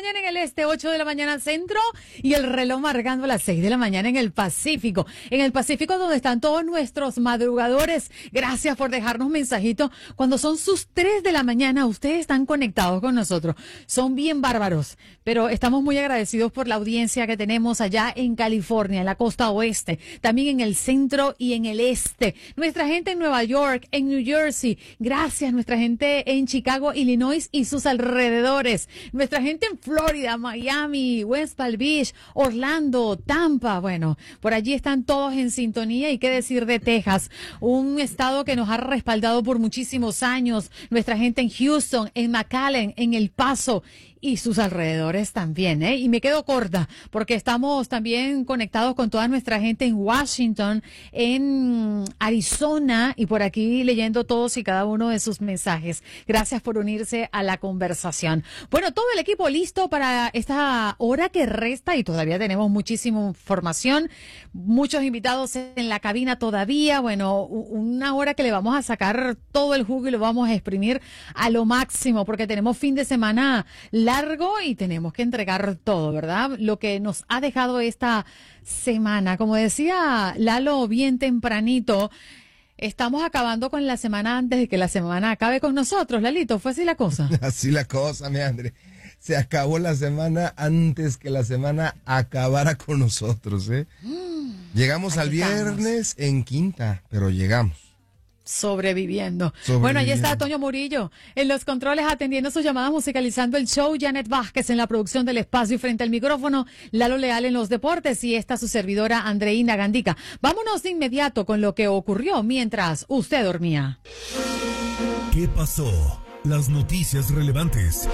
mañana en el este, 8 de la mañana centro y el reloj marcando las 6 de la mañana en el Pacífico. En el Pacífico donde están todos nuestros madrugadores. Gracias por dejarnos mensajitos. Cuando son sus 3 de la mañana, ustedes están conectados con nosotros. Son bien bárbaros, pero estamos muy agradecidos por la audiencia que tenemos allá en California, en la costa oeste, también en el centro y en el este. Nuestra gente en Nueva York, en New Jersey. Gracias, nuestra gente en Chicago, Illinois y sus alrededores. Nuestra gente en Florida, Miami, West Palm Beach, Orlando, Tampa. Bueno, por allí están todos en sintonía. Y qué decir de Texas, un estado que nos ha respaldado por muchísimos años. Nuestra gente en Houston, en McAllen, en El Paso y sus alrededores también, ¿eh? Y me quedo corta porque estamos también conectados con toda nuestra gente en Washington, en Arizona y por aquí leyendo todos y cada uno de sus mensajes. Gracias por unirse a la conversación. Bueno, todo el equipo listo para esta hora que resta y todavía tenemos muchísima información, muchos invitados en la cabina todavía. Bueno, una hora que le vamos a sacar todo el jugo y lo vamos a exprimir a lo máximo porque tenemos fin de semana largo y tenemos que entregar todo, ¿verdad? Lo que nos ha dejado esta semana. Como decía Lalo bien tempranito, estamos acabando con la semana antes de que la semana acabe con nosotros. Lalito, ¿fue así la cosa? Así la cosa, mi André. Se acabó la semana antes que la semana acabara con nosotros, ¿eh? Llegamos al viernes en quinta, pero llegamos. Sobreviviendo. Bueno, ahí está Toño Murillo en los controles atendiendo sus llamadas, musicalizando el show, Janet Vázquez en la producción del espacio y frente al micrófono, Lalo Leal en los deportes y esta su servidora Andreina Gandica. Vámonos de inmediato con lo que ocurrió mientras usted dormía. ¿Qué pasó? Las noticias relevantes.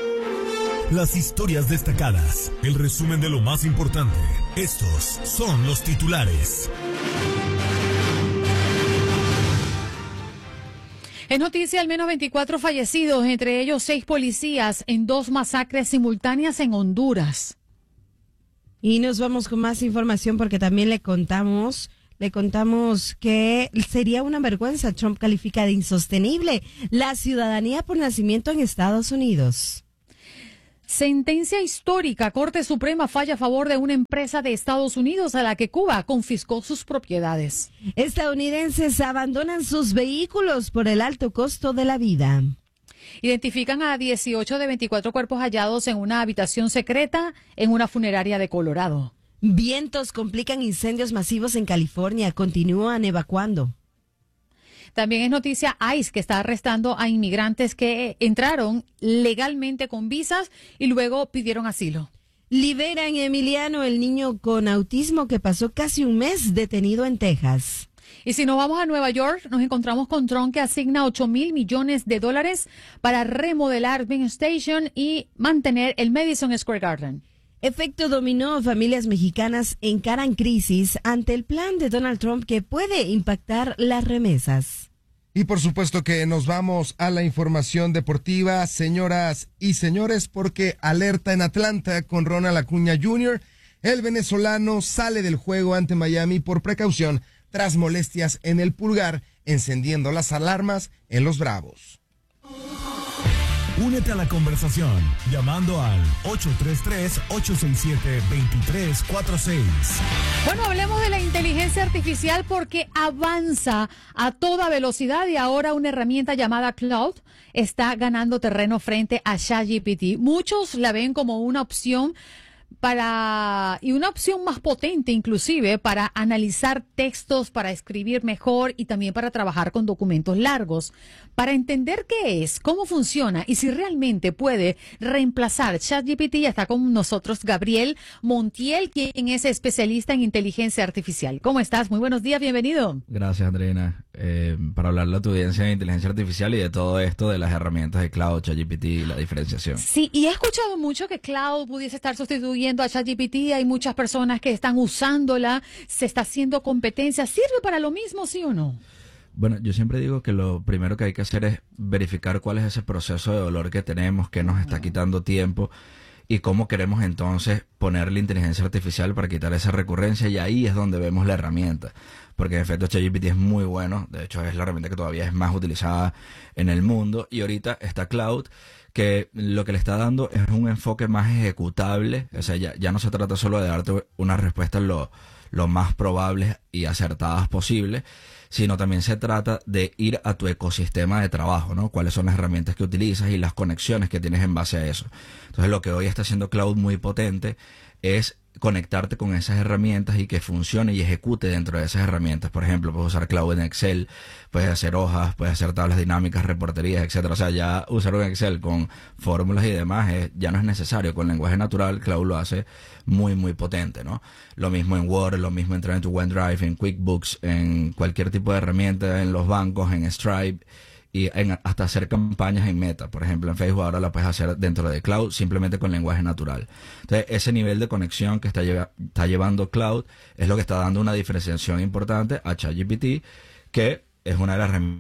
Las historias destacadas. El resumen de lo más importante. Estos son los titulares. Es noticia al menos 24 fallecidos, entre ellos 6 policías en 2 masacres simultáneas en Honduras. Y nos vamos con más información porque también le contamos que sería una vergüenza. Trump califica de insostenible la ciudadanía por nacimiento en Estados Unidos. Sentencia histórica. Corte Suprema falla a favor de una empresa de Estados Unidos a la que Cuba confiscó sus propiedades. Estadounidenses abandonan sus vehículos por el alto costo de la vida. Identifican a 18 de 24 cuerpos hallados en una habitación secreta en una funeraria de Colorado. Vientos complican incendios masivos en California. Continúan evacuando. También es noticia ICE que está arrestando a inmigrantes que entraron legalmente con visas y luego pidieron asilo. Liberan a Emiliano, el niño con autismo que pasó casi un mes detenido en Texas. Y si nos vamos a Nueva York, nos encontramos con Trump que asigna $8,000 millones para remodelar Penn Station y mantener el Madison Square Garden. Efecto dominó, familias mexicanas encaran crisis ante el plan de Donald Trump que puede impactar las remesas. Y por supuesto que nos vamos a la información deportiva, señoras y señores, porque alerta en Atlanta con Ronald Acuña Jr. El venezolano sale del juego ante Miami por precaución tras molestias en el pulgar, encendiendo las alarmas en los Bravos. Únete a la conversación llamando al 833-867-2346. Bueno, hablemos de la inteligencia artificial porque avanza a toda velocidad y ahora una herramienta llamada Claude está ganando terreno frente a ChatGPT. Muchos la ven como una opción y una opción más potente inclusive para analizar textos, para escribir mejor y también para trabajar con documentos largos. Para entender qué es, cómo funciona y si realmente puede reemplazar ChatGPT, ya está con nosotros Gabriel Montiel, quien es especialista en inteligencia artificial. ¿Cómo estás? Muy buenos días, bienvenido. Gracias, Andreina. Para hablarle a tu audiencia de inteligencia artificial y de todo esto de las herramientas de Cloud, ChatGPT y la diferenciación. Sí, y he escuchado mucho que Cloud pudiese estar sustituyendo a ChatGPT. Hay muchas personas que están usándola, se está haciendo competencia. ¿Sirve para lo mismo, sí o no? Bueno, yo siempre digo que lo primero que hay que hacer es verificar cuál es ese proceso de dolor que tenemos, que nos está quitando tiempo y cómo queremos entonces poner la inteligencia artificial para quitar esa recurrencia, y ahí es donde vemos la herramienta. porque en efecto ChatGPT es muy bueno, de hecho es la herramienta que todavía es más utilizada en el mundo, y ahorita está Claude, que lo que le está dando es un enfoque más ejecutable, o sea, ya no se trata solo de darte una respuesta lo más probables y acertadas posibles, sino también se trata de ir a tu ecosistema de trabajo, ¿no? Cuáles son las herramientas que utilizas y las conexiones que tienes en base a eso. Entonces, lo que hoy está haciendo Cloud muy potente es conectarte con esas herramientas y que funcione y ejecute dentro de esas herramientas. Por ejemplo, puedes usar Cloud en Excel, puedes hacer hojas, puedes hacer tablas dinámicas, reporterías, etcétera. O sea, ya usar un Excel con fórmulas y demás ya no es necesario. Con lenguaje natural, Cloud lo hace muy, muy potente, ¿no? Lo mismo en Word, lo mismo en tu OneDrive, en QuickBooks, en cualquier tipo de herramienta, en los bancos, en Stripe, y hasta hacer campañas en Meta, por ejemplo, en Facebook ahora la puedes hacer dentro de Cloud simplemente con lenguaje natural. Entonces, ese nivel de conexión que está llevando Cloud es lo que está dando una diferenciación importante a ChatGPT, que es una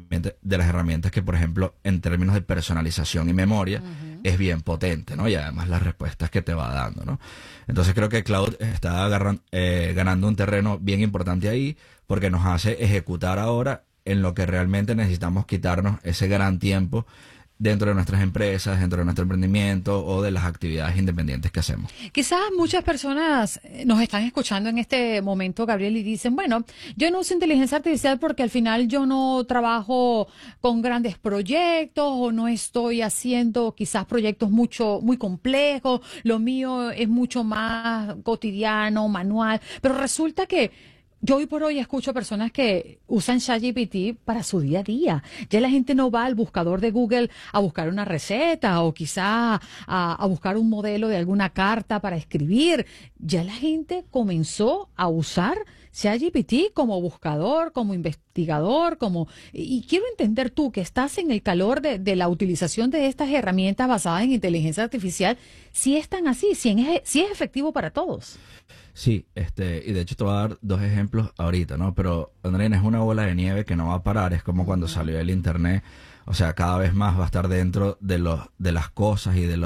de las herramientas que, por ejemplo, en términos de personalización y memoria, es bien potente, ¿no? Y además las respuestas que te va dando, ¿no? Entonces creo que Cloud está ganando un terreno bien importante ahí, porque nos hace ejecutar ahora en lo que realmente necesitamos quitarnos ese gran tiempo dentro de nuestras empresas, dentro de nuestro emprendimiento o de las actividades independientes que hacemos. Quizás muchas personas nos están escuchando en este momento, Gabriel, y dicen, bueno, yo no uso inteligencia artificial porque al final yo no trabajo con grandes proyectos o no estoy haciendo quizás proyectos muy complejos, lo mío es mucho más cotidiano, manual, pero resulta que yo hoy por hoy escucho personas que usan ChatGPT para su día a día. Ya la gente no va al buscador de Google a buscar una receta o quizá a buscar un modelo de alguna carta para escribir. Ya la gente comenzó a usar ChatGPT como buscador, como investigador, y quiero entender tú que estás en el calor de la utilización de estas herramientas basadas en inteligencia artificial, si es tan así, si es efectivo para todos. Sí, y de hecho te voy a dar dos ejemplos ahorita, ¿no? Pero, Andreina, es una bola de nieve que no va a parar, es como cuando salió el internet, o sea, cada vez más va a estar dentro de las cosas y de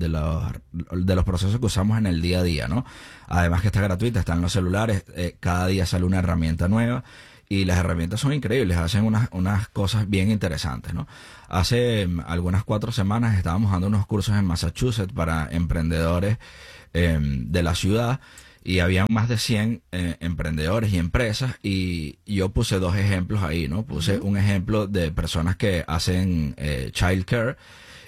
los procesos que usamos en el día a día, ¿no? Además que está gratuita, está en los celulares, cada día sale una herramienta nueva y las herramientas son increíbles, hacen unas cosas bien interesantes, ¿no? Hace algunas 4 semanas estábamos dando unos cursos en Massachusetts para emprendedores de la ciudad, y había más de 100 emprendedores y empresas, y yo puse 2 ejemplos ahí, ¿no? Puse un ejemplo de personas que hacen childcare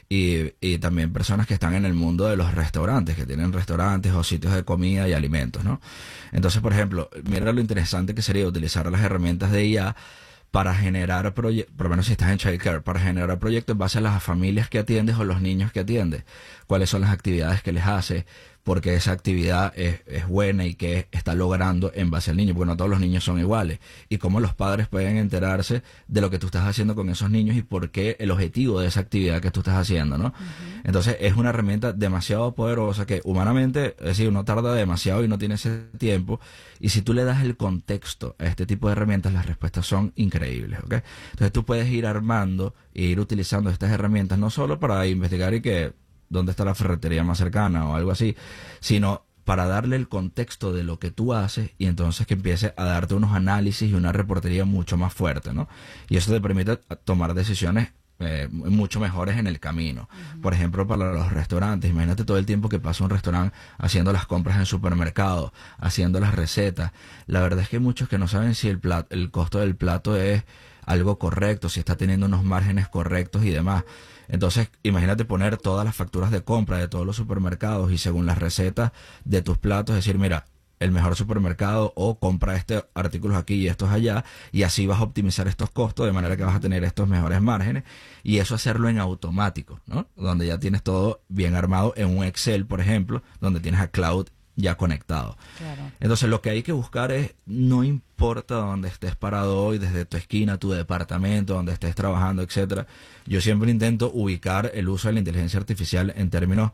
y también personas que están en el mundo de los restaurantes, que tienen restaurantes o sitios de comida y alimentos, ¿no? Entonces, por ejemplo, mira lo interesante que sería utilizar las herramientas de IA para generar proyectos, por lo menos si estás en childcare, para generar proyectos en base a las familias que atiendes o los niños que atiendes. Cuáles son las actividades que les haces, porque esa actividad es buena y que está logrando en base al niño, porque no todos los niños son iguales. Y cómo los padres pueden enterarse de lo que tú estás haciendo con esos niños y por qué el objetivo de esa actividad que tú estás haciendo, ¿no? Entonces es una herramienta demasiado poderosa que humanamente, es decir, uno tarda demasiado y no tiene ese tiempo. Y si tú le das el contexto a este tipo de herramientas, las respuestas son increíbles, ¿ok? Entonces tú puedes ir armando e ir utilizando estas herramientas no solo para investigar y que dónde está la ferretería más cercana o algo así, sino para darle el contexto de lo que tú haces y entonces que empiece a darte unos análisis y una reportería mucho más fuerte, ¿no? Y eso te permite tomar decisiones mucho mejores en el camino. Por ejemplo, para los restaurantes, imagínate todo el tiempo que pasa un restaurante haciendo las compras en supermercado, haciendo las recetas. La verdad es que hay muchos que no saben si el costo del plato es algo correcto, si está teniendo unos márgenes correctos y demás. Entonces, imagínate poner todas las facturas de compra de todos los supermercados y según las recetas de tus platos, decir, mira, el mejor supermercado o compra este artículos aquí y estos allá, y así vas a optimizar estos costos de manera que vas a tener estos mejores márgenes, y eso hacerlo en automático, ¿no? Donde ya tienes todo bien armado en un Excel, por ejemplo, donde tienes a Cloud ya conectado. Claro. Entonces lo que hay que buscar es, no importa dónde estés parado hoy, desde tu esquina, tu departamento, donde estés trabajando, etcétera. Yo siempre intento ubicar el uso de la inteligencia artificial en términos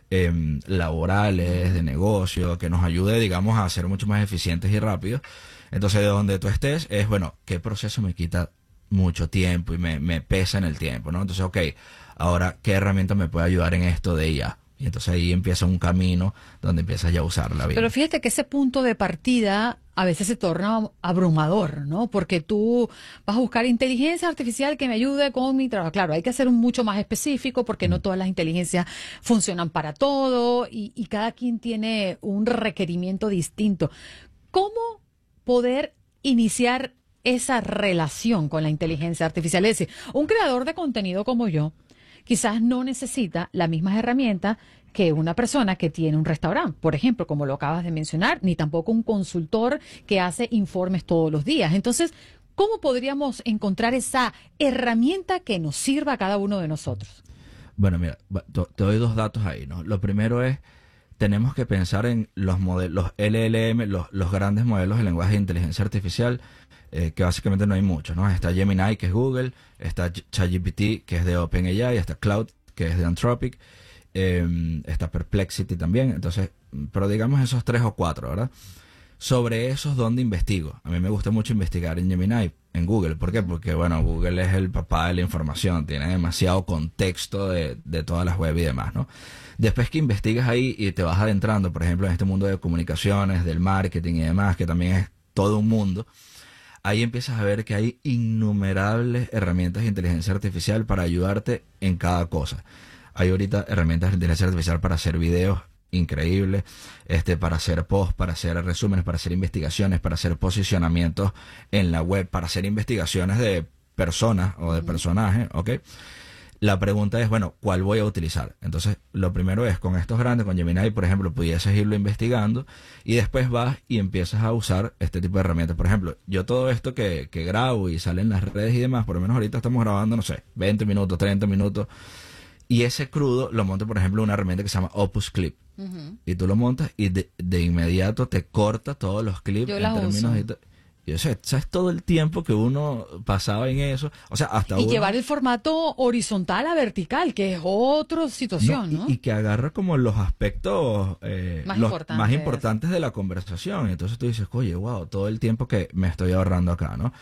laborales, de negocio, que nos ayude, digamos, a ser mucho más eficientes y rápidos. Entonces, de donde tú estés es, bueno, ¿qué proceso me quita mucho tiempo y me pesa en el tiempo, ¿no? Entonces, ok, ahora, ¿qué herramienta me puede ayudar en esto de IA? Y entonces ahí empieza un camino donde empiezas ya a usarla bien. Pero fíjate que ese punto de partida a veces se torna abrumador, ¿no? Porque tú vas a buscar inteligencia artificial que me ayude con mi trabajo. Claro, hay que ser mucho más específico porque no todas las inteligencias funcionan para todo y cada quien tiene un requerimiento distinto. ¿Cómo poder iniciar esa relación con la inteligencia artificial? Es decir, un creador de contenido como yo quizás no necesita las mismas herramientas que una persona que tiene un restaurante, por ejemplo, como lo acabas de mencionar, ni tampoco un consultor que hace informes todos los días. Entonces, ¿cómo podríamos encontrar esa herramienta que nos sirva a cada uno de nosotros? Bueno, mira, te doy dos datos ahí, ¿no? Lo primero es, tenemos que pensar en los modelos, los LLM, los grandes modelos de lenguaje de inteligencia artificial, que básicamente no hay muchos, ¿no? Está Gemini, que es Google, está ChatGPT, que es de OpenAI, está Cloud, que es de Anthropic, está Perplexity también, entonces, pero digamos esos 3 o 4, ¿verdad? Sobre esos, ¿dónde investigo? A mí me gusta mucho investigar en Gemini, en Google. ¿Por qué? Porque, bueno, Google es el papá de la información, tiene demasiado contexto de todas las web y demás, ¿no? Después que investigas ahí y te vas adentrando, por ejemplo, en este mundo de comunicaciones, del marketing y demás, que también es todo un mundo, ahí empiezas a ver que hay innumerables herramientas de inteligencia artificial para ayudarte en cada cosa. Hay ahorita herramientas de inteligencia artificial para hacer videos increíbles, para hacer posts, para hacer resúmenes, para hacer investigaciones, para hacer posicionamientos en la web, para hacer investigaciones de personas o de personajes, ¿ok? La pregunta es, bueno, ¿cuál voy a utilizar? Entonces, lo primero es, con estos grandes, con Gemini, por ejemplo, pudieses irlo investigando y después vas y empiezas a usar este tipo de herramientas. Por ejemplo, yo todo esto que grabo y sale en las redes y demás, por lo menos ahorita estamos grabando, no sé, 20 minutos, 30 minutos, y ese crudo lo monto, por ejemplo, en una herramienta que se llama Opus Clip. Y tú lo montas y de inmediato te corta todos los clips Yo en las términos uso. y o sea, ¿sabes todo el tiempo que uno pasaba en eso? O sea, hasta Y uno, llevar el formato horizontal a vertical, que es otra situación, ¿no? y que agarra como los aspectos Más los importantes. más importantes de la conversación. Entonces tú dices, oye, wow, todo el tiempo que me estoy ahorrando acá, ¿no?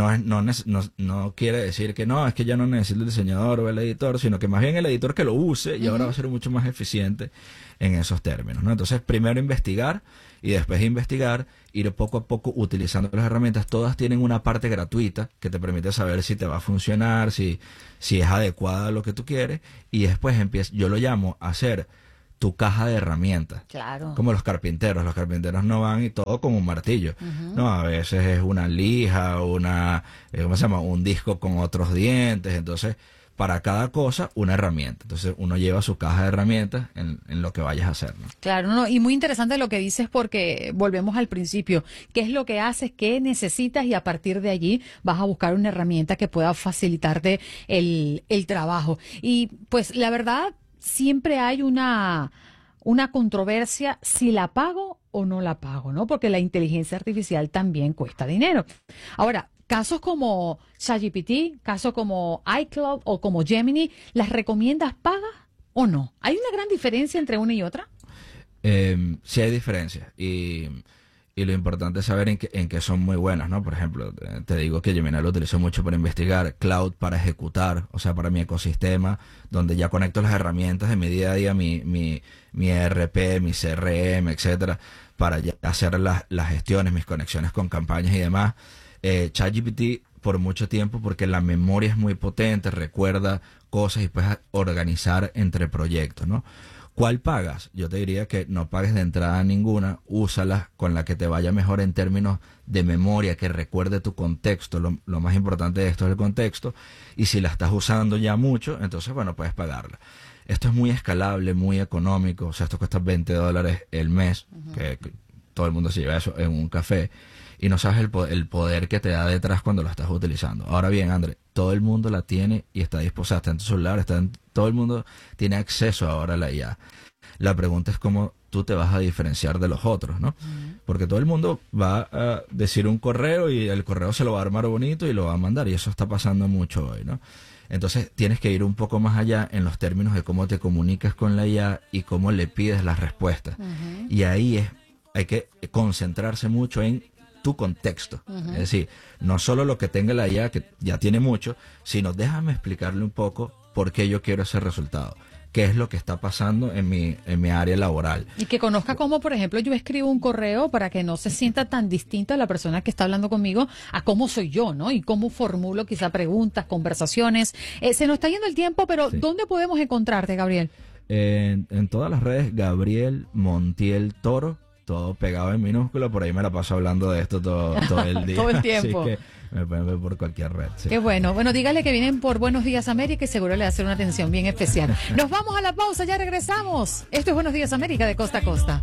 No quiere decir que no, es que ya no necesito el diseñador o el editor, sino que más bien el editor que lo use y ahora va a ser mucho más eficiente en esos términos, ¿no? Entonces, primero investigar y después de investigar, ir poco a poco utilizando las herramientas. Todas tienen una parte gratuita que te permite saber si te va a funcionar, si es adecuada a lo que tú quieres, y después yo lo llamo a hacer tu caja de herramientas. Claro. Como los carpinteros no van y todo con un martillo. No, a veces es una lija, ¿cómo se llama? Un disco con otros dientes. Entonces, para cada cosa, una herramienta. Entonces, uno lleva su caja de herramientas en lo que vayas a hacer, ¿no? Claro, no, y muy interesante lo que dices porque volvemos al principio. ¿Qué es lo que haces? ¿Qué necesitas? Y a partir de allí vas a buscar una herramienta que pueda facilitarte el trabajo. Y pues la verdad, siempre hay una controversia si la pago o no la pago, ¿no? Porque la inteligencia artificial también cuesta dinero. Ahora, casos como ChatGPT, casos como iCloud o como Gemini, ¿las recomiendas pagas o no? ¿Hay una gran diferencia entre una y otra? Sí hay diferencias y lo importante es saber en qué son muy buenas, ¿no? Por ejemplo, te digo que Gemini lo utilizo mucho para investigar, Cloud para ejecutar, o sea, para mi ecosistema, donde ya conecto las herramientas de mi día a día, mi ERP, mi CRM, etcétera, para ya hacer las gestiones, mis conexiones con campañas y demás. ChatGPT por mucho tiempo porque la memoria es muy potente, recuerda cosas y puedes organizar entre proyectos, ¿no? ¿Cuál pagas? Yo te diría que no pagues de entrada ninguna, úsalas con la que te vaya mejor en términos de memoria, que recuerde tu contexto. Lo más importante de esto es el contexto. Y si la estás usando ya mucho, entonces, bueno, puedes pagarla. Esto es muy escalable, muy económico. O sea, esto cuesta $20 el mes, que todo el mundo se lleva eso en un café. Y no sabes el poder que te da detrás cuando lo estás utilizando. Ahora bien, André, todo el mundo la tiene y está dispuesta, está en tu celular, todo el mundo tiene acceso ahora a la IA. La pregunta es cómo tú te vas a diferenciar de los otros, ¿no? Porque todo el mundo va a decir un correo y el correo se lo va a armar bonito y lo va a mandar, y eso está pasando mucho hoy, ¿no? Entonces tienes que ir un poco más allá en los términos de cómo te comunicas con la IA y cómo le pides las respuestas. Y ahí hay que concentrarse mucho en tu contexto. Es decir, no solo lo que tenga la IA, que ya tiene mucho, sino déjame explicarle un poco por qué yo quiero ese resultado. qué es lo que está pasando en mi área laboral. Y que conozca cómo, por ejemplo, yo escribo un correo para que no se sienta tan distinta la persona que está hablando conmigo a cómo soy yo, ¿no? Y cómo formulo quizá preguntas, conversaciones. Se nos está yendo el tiempo, pero Sí. ¿dónde podemos encontrarte, Gabriel? En todas las redes, Gabriel Montiel Toro, todo pegado en minúscula, por ahí me la paso hablando de esto todo el día. Todo el tiempo. Así que me pueden ver por cualquier red. Sí. Qué bueno. Bueno, dígale que vienen por Buenos Días América y seguro le va a hacer una atención bien especial. Nos vamos a la pausa, ya regresamos. Esto es Buenos Días América de costa a costa.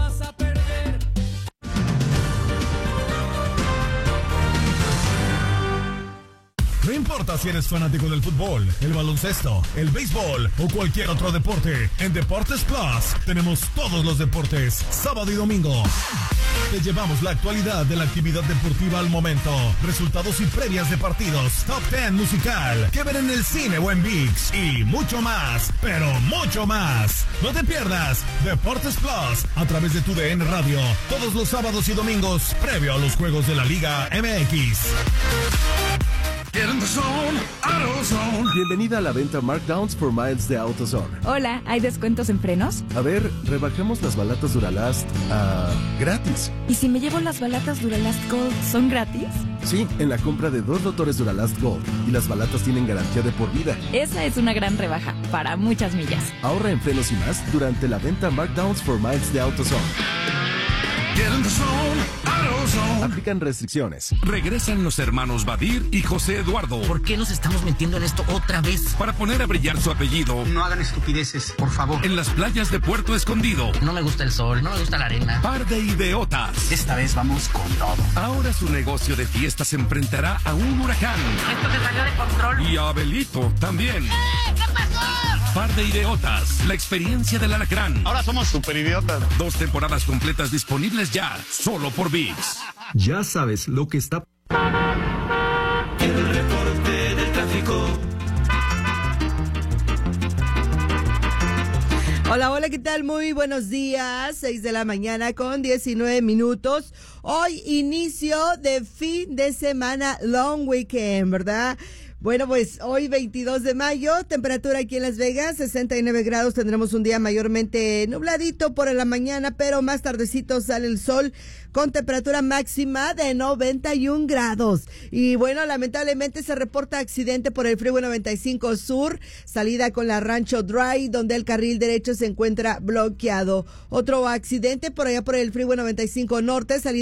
No importa si eres fanático del fútbol, el baloncesto, el béisbol o cualquier otro deporte, en Deportes Plus tenemos todos los deportes, sábado y domingo. Te llevamos la actualidad de la actividad deportiva al momento, resultados y previas de partidos, top 10 musical, que ver en el cine o en ViX y mucho más, pero mucho más. No te pierdas Deportes Plus a través de tu DN Radio, todos los sábados y domingos, previo a los juegos de la Liga MX. Get in the zone, AutoZone. Bienvenida a la venta Markdowns for Miles de AutoZone. Hola, ¿hay descuentos en frenos? A ver, rebajamos las balatas Duralast a gratis. ¿Y si me llevo las balatas Duralast Gold, son gratis? Sí, en la compra de 2 rotores Duralast Gold. Y las balatas tienen garantía de por vida. Esa es una gran rebaja, para muchas millas. Ahorra en frenos y más durante la venta Markdowns for Miles de AutoZone. Get in the zone, AutoZone. Aplican restricciones. Regresan los hermanos Badir y José Eduardo ¿Por qué nos estamos metiendo en esto otra vez? para poner a brillar su apellido No hagan estupideces, por favor. en las playas de Puerto Escondido. No me gusta el sol, no me gusta la arena. Par de idiotas. Esta vez vamos con todo. Ahora su negocio de fiestas se enfrentará a un huracán. Esto se salió de control. Y a Abelito también. ¿Qué pasó? Par de idiotas. La experiencia del alacrán. Ahora somos super idiotas. 2 temporadas completas disponibles ya, solo por ViX. Ya sabes lo que está... El reporte del tráfico. Hola, hola, ¿qué tal? Muy buenos días. 6 de la mañana con 19 minutos. Hoy inicio de fin de semana, long weekend, ¿verdad? Bueno, pues hoy 22 de mayo, temperatura aquí en Las Vegas, 69 grados, tendremos un día mayormente nubladito por la mañana, pero más tardecito sale el sol con temperatura máxima de 91 grados. Y bueno, lamentablemente se reporta accidente por el Freeway 95 Sur, salida con la Rancho Drive, donde el carril derecho se encuentra bloqueado. Otro accidente por allá por el Freeway 95 Norte, salida